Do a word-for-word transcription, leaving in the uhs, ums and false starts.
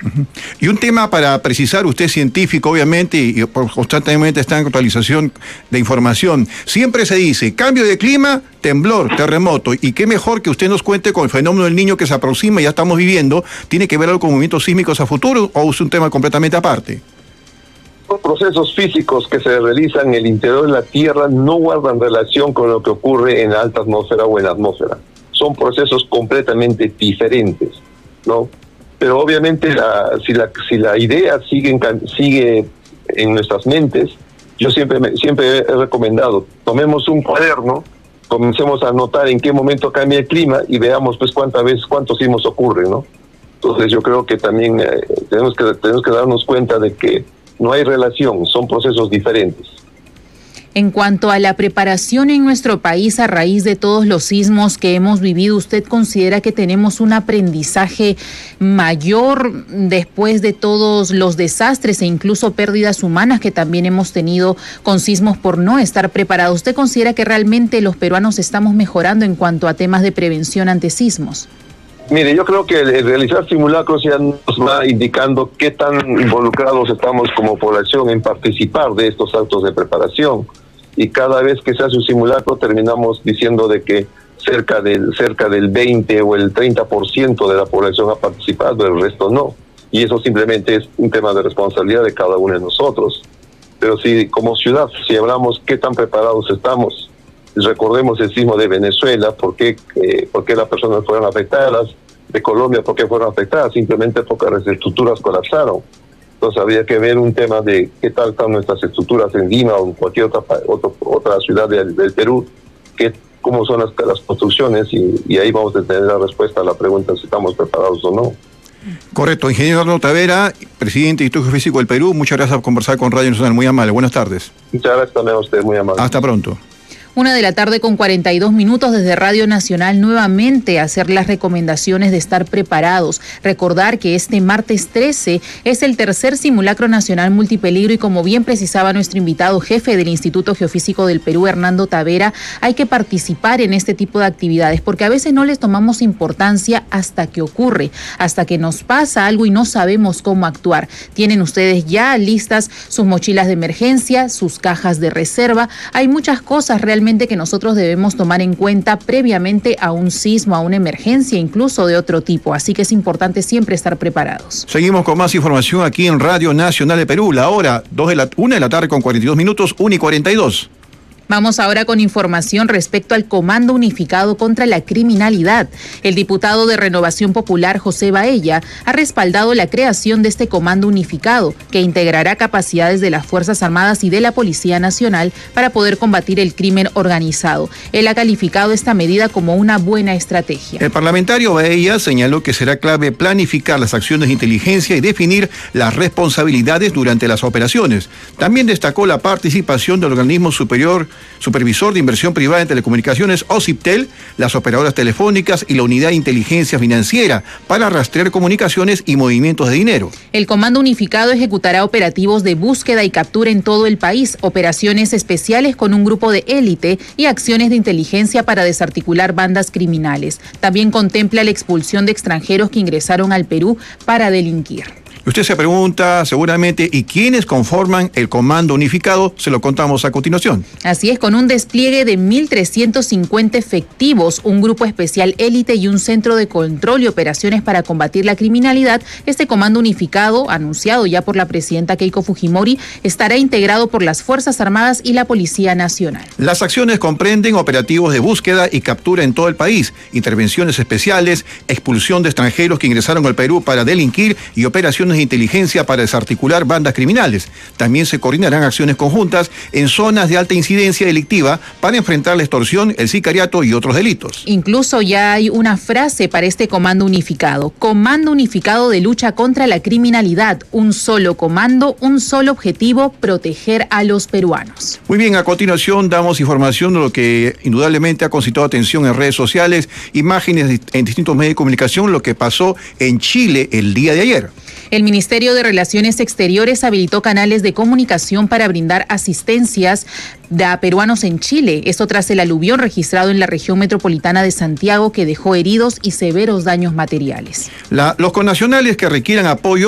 Uh-huh. Y un tema para precisar, usted es científico obviamente y constantemente está en actualización de información. Siempre se dice, cambio de clima, temblor, terremoto, y qué mejor que usted nos cuente con el fenómeno del Niño que se aproxima y ya estamos viviendo. ¿Tiene que ver algo con movimientos sísmicos a futuro o es un tema completamente aparte? Los procesos físicos que se realizan en el interior de la Tierra no guardan relación con lo que ocurre en la alta atmósfera o en la atmósfera. Son procesos completamente diferentes, ¿no? Pero obviamente la, si la si la idea sigue en, sigue en nuestras mentes, yo siempre me, siempre he recomendado, tomemos un cuaderno, comencemos a notar en qué momento cambia el clima y veamos pues cuántas veces, cuántos sismos ocurren, ¿no? Entonces yo creo que también eh, tenemos que tenemos que darnos cuenta de que no hay relación, son procesos diferentes. En cuanto a la preparación en nuestro país a raíz de todos los sismos que hemos vivido, ¿usted considera que tenemos un aprendizaje mayor después de todos los desastres e incluso pérdidas humanas que también hemos tenido con sismos por no estar preparados? ¿Usted considera que realmente los peruanos estamos mejorando en cuanto a temas de prevención ante sismos? Mire, yo creo que el realizar simulacros ya nos va indicando qué tan involucrados estamos como población en participar de estos actos de preparación. Y cada vez que se hace un simulacro terminamos diciendo de que cerca del cerca del veinte o el treinta por ciento de la población ha participado, el resto no. Y eso simplemente es un tema de responsabilidad de cada uno de nosotros. Pero si como ciudad, si hablamos qué tan preparados estamos, recordemos el sismo de Venezuela, por qué, eh, por qué las personas fueron afectadas, de Colombia, por qué fueron afectadas, simplemente porque las estructuras colapsaron. Entonces habría que ver un tema de qué tal están nuestras estructuras en Lima o en cualquier otra otro, otra ciudad del, del Perú, qué, cómo son las, las construcciones y, y ahí vamos a tener la respuesta a la pregunta si estamos preparados o no. Correcto. Ingeniero Arnoldo Tavera, presidente del Instituto Geofísico del Perú, muchas gracias por conversar con Radio Nacional. Muy amable. Buenas tardes. Muchas gracias también a usted, muy amable. Hasta pronto. Una de la tarde con cuarenta y dos minutos desde Radio Nacional, nuevamente hacer las recomendaciones de estar preparados. Recordar que este martes trece es el tercer simulacro nacional multipeligro y como bien precisaba nuestro invitado jefe del Instituto Geofísico del Perú, Hernando Tavera, hay que participar en este tipo de actividades porque a veces no les tomamos importancia hasta que ocurre, hasta que nos pasa algo y no sabemos cómo actuar. Tienen ustedes ya listas sus mochilas de emergencia, sus cajas de reserva. Hay muchas cosas realmente que nosotros debemos tomar en cuenta previamente a un sismo, a una emergencia, incluso de otro tipo. Así que es importante siempre estar preparados. Seguimos con más información aquí en Radio Nacional de Perú. La hora dos de la, una de la tarde con cuarenta y dos minutos, una y cuarenta y dos. Vamos ahora con información respecto al Comando Unificado contra la Criminalidad. El diputado de Renovación Popular, José Baella, ha respaldado la creación de este Comando Unificado, que integrará capacidades de las Fuerzas Armadas y de la Policía Nacional para poder combatir el crimen organizado. Él ha calificado esta medida como una buena estrategia. El parlamentario Baella señaló que será clave planificar las acciones de inteligencia y definir las responsabilidades durante las operaciones. También destacó la participación del organismo superior Supervisor de Inversión Privada en Telecomunicaciones, OCIPTEL, las operadoras telefónicas y la Unidad de Inteligencia Financiera para rastrear comunicaciones y movimientos de dinero. El Comando Unificado ejecutará operativos de búsqueda y captura en todo el país, operaciones especiales con un grupo de élite y acciones de inteligencia para desarticular bandas criminales. También contempla la expulsión de extranjeros que ingresaron al Perú para delinquir. Usted se pregunta seguramente, ¿y quiénes conforman el Comando Unificado? Se lo contamos a continuación. Así es, con un despliegue de mil trescientos cincuenta efectivos, un grupo especial élite y un centro de control y operaciones para combatir la criminalidad, este Comando Unificado, anunciado ya por la presidenta Keiko Fujimori, estará integrado por las Fuerzas Armadas y la Policía Nacional. Las acciones comprenden operativos de búsqueda y captura en todo el país, intervenciones especiales, expulsión de extranjeros que ingresaron al Perú para delinquir y operaciones de inteligencia para desarticular bandas criminales. También se coordinarán acciones conjuntas en zonas de alta incidencia delictiva para enfrentar la extorsión, el sicariato y otros delitos. Incluso ya hay una frase para este Comando Unificado. Comando Unificado de Lucha contra la Criminalidad. Un solo comando, un solo objetivo, proteger a los peruanos. Muy bien, a continuación damos información de lo que indudablemente ha concitado atención en redes sociales, imágenes en distintos medios de comunicación, lo que pasó en Chile el día de ayer. El Ministerio de Relaciones Exteriores habilitó canales de comunicación para brindar asistencias a peruanos en Chile. Esto tras el aluvión registrado en la región metropolitana de Santiago que dejó heridos y severos daños materiales. La, los connacionales que requieran apoyo